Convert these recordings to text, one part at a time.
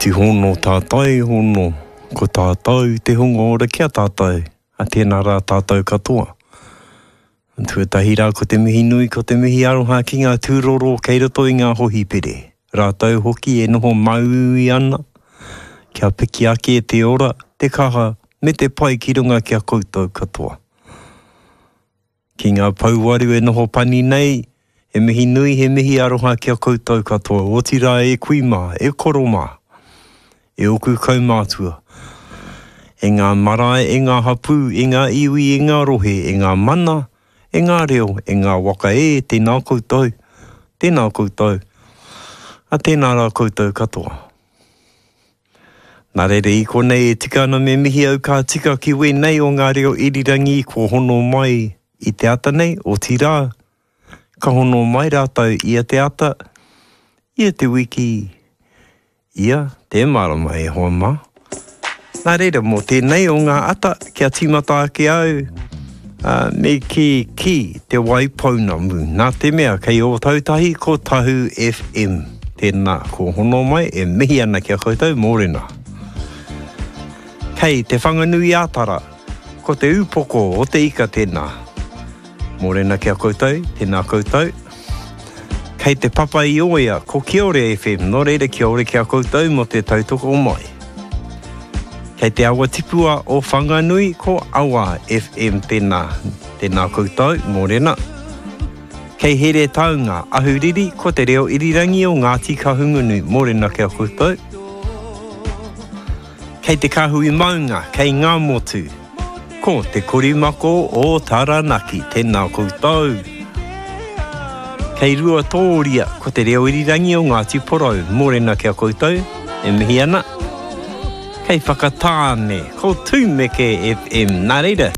Ti hono tātai hono, ko tātou te hongo ora kia tātou, a tēnā rā tātou katoa. Tuatahi rā ko te mihi nui, ko te mihi aroha ki ngā tūroro kei roto i ngā hohi pere. Rātou hoki e noho maui ana, kia piki ake e te ora, te kaha, me te pai ki runga kia koutou katoa. Ki ngā pauaru e noho pani nei, he mihi nui, he mihi aroha kia koutou katoa. O tira e kuima, e koroma, e oku kaumātua. E ngā marae, e ngā hapu, e ngā iwi, e ngā rohe, e ngā mana, e ngā reo, e ngā waka e, tēnā koutou, tēnā koutou, a tēnā rā koutou katoa. Nā reire i konei e tika ana me mihi au ka tika ki we nei o ngā reo irirangi ko hono mai i te ata nei, o tira, ka hono mai rātou ia te ata, ia te wiki, ia te marama e hoa mā. Nā reira mō tēnei o ngā ata kia timata ake au, me ki te waipauna mu. Nā te mea kei o tautahi ko Tahu FM. Tēnā ko hono mai e mihi ana kia koutou mōrena. Kei te whanganui ātara, ko te upoko o te ika tēnā. Mōrena kia koutou, tēnā koutou. Kei te papa i oia, ko Kiore FM, no reira kia ore kia koutou mo te tautoko o mai. Kei te awa tipua o whanganui, ko Awa FM tēnā, tēnā koutou, mōrena. Kei here taunga, ahuriri, ko te reo irirangi o Ngāti Kahungunu, mōrena kia koutou. Kei te kahui maunga, kei ngā motu, ko te korimako o Taranaki, tēnā koutou. Kei rua tōria, ko te reo irirangi o Ngāti Porou, mōrena kia koutou, e mihi ana. Kei whakatāne, ko Tūmeke FM, nā reira.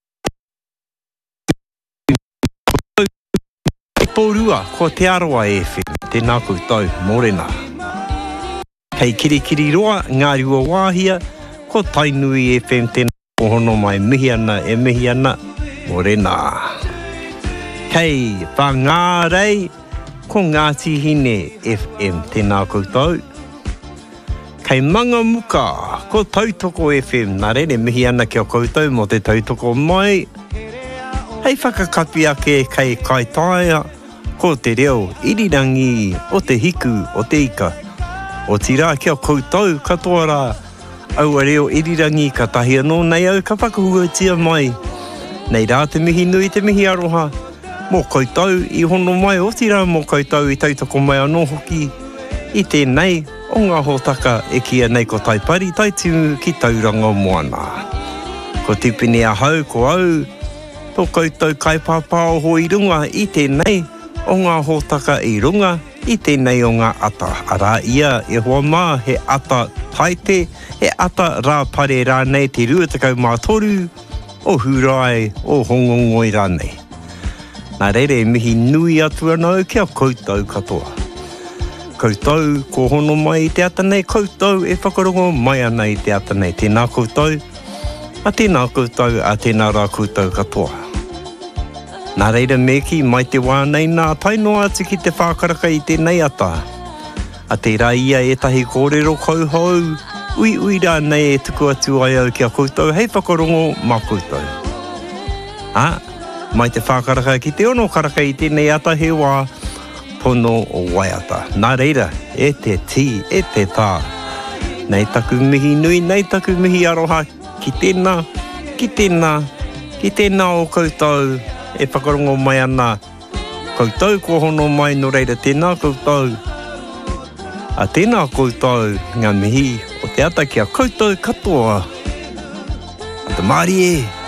Kei Porua, ko Te Aroa FM, tēnā koutou, mōrena. Kei Kirikiri roa, ngā rua wāhia, ko Tainui FM, tēnā kohono mai, mihi ana, e mihi ana, mōrena. Kei Whangārei, ko Ngāti Hine FM, tēnā koutou. Kei Mangamuka, ko Tautoko FM, nā reire mihi ana kia koutou mo te tautoko mai. Hei whakakapi ake kei Kaitaia, ko te reo irirangi o te hiku o te ika. O tira kia koutou katoa rā, aua reo irirangi ka tahi anō nei au ka whakahuatia mai. Nei rā te mihi nui, te mihi aroha, mō koutou i hono mai, o tira mō koutou i tautoko mai anō hoki, i tēnei o ngā hōtaka e kia nei ko taipari, taitu ki tauranga moana. Ko tipini a hau, ko au, tō koutou kaipapa o ho i runga i tēnei o ngā hōtaka i runga, i tēnei o ngā ata. Arā ia e hoa mā he ata taite, he ata rā pare rā nei te ruatakau mā toru, o hurai, o hongongoi rā nei. Nā reire mihi nui atu anau kia koutou katoa. Koutou, ko hono mai i te ata nei, koutou e whakarongo mai ana i te ata nei. Tēnā koutou, a tēnā koutou, a tēnā rā koutou katoa. Nā reira meki, mai te wā nei nā tainoa atu ki te whākaraka i tēnei ata. A te rā ia e tahi kōrero kauhau, ui rā nei e tuku atu ai au kia koutou, hei whakarongo mā koutou. Mai te whākaraka ki te ono karaka i tēnei ata he wā, pono o waiata. Nā reira, e te ti, e te tā. Nei taku mihi nui, nei taku mihi aroha, ki tēnā, ki tēnā, ki tēnā o koutou, e whakarongo mai ana. Koutou ko hono mai no reira, tēnā koutou. A tēnā koutou, ngā mihi, o te ata kia koutou katoa. Ata Mārie e.